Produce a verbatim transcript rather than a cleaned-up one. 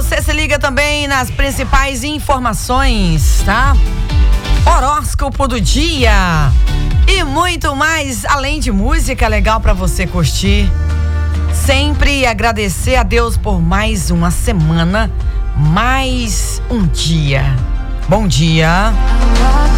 você se liga também nas principais informações, tá? Horóscopo do dia e muito mais, além de música legal pra você curtir. Sempre agradecer a Deus por mais uma semana, mais um dia. Bom dia.